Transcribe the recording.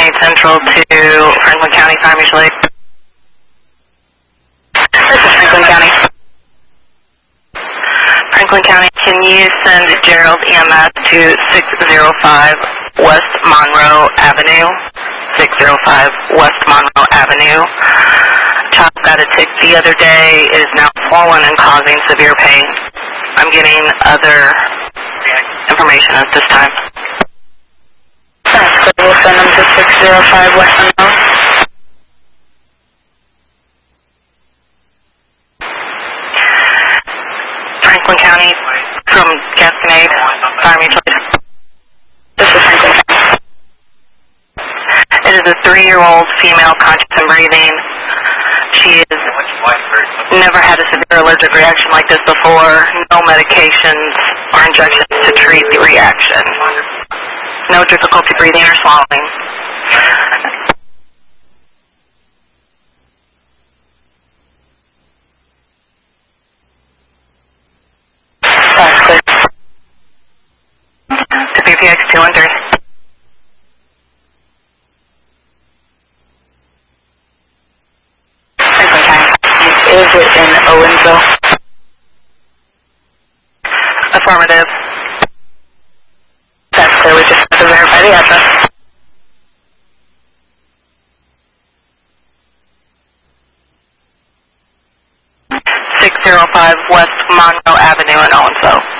Gasconade Central to Franklin County Fire Mutual Aid. This is Franklin County. Franklin County, can you send Gerald EMS to 605 West Monroe Avenue? 605 West Monroe Avenue. Child got a tick the other day. It is now swollen and causing severe pain. I'm getting other information at this time. Thanks. We'll send them to 605 West Monroe. Franklin County from Gasconade Fire Mutual Aid. This is Franklin County. It is a 3-year-old female, conscious and breathing. She has never had a severe allergic reaction like this before. No medications or injections to treat the reaction. No difficulty breathing or swallowing. That's clear. To PPX 213. Is it in Owensville? Affirmative. That's clear. We just have to verify the address. .605 West Monroe Avenue in Owensville.